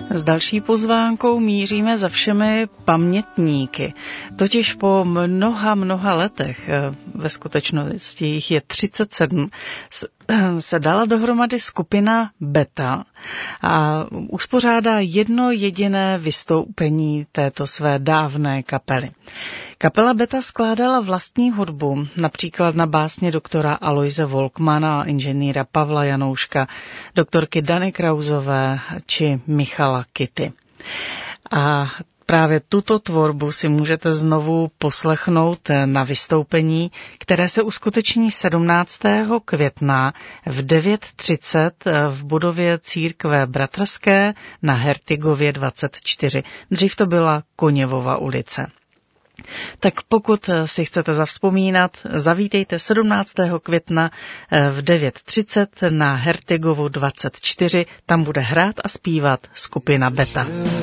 S další pozvánkou míříme za všemi pamětníky. Totiž po mnoha letech, ve skutečnosti jich je 37, se dala dohromady skupina Beta a uspořádá jedno jediné vystoupení této své dávné kapely. Kapela Beta skládala vlastní hudbu, například na básně doktora Aloise Volkmana a inženýra Pavla Janouška, doktorky Dany Krausové či Michala Kitty. A právě tuto tvorbu si můžete znovu poslechnout na vystoupení, které se uskuteční 17. května v 9:30 v budově Církve bratrské na Hertigově 24. Dřív to byla Koněvova ulice. Tak pokud si chcete zavzpomínat, zavítejte 17. května v 9:30 na Hertigovu 24, tam bude hrát a zpívat skupina Beta.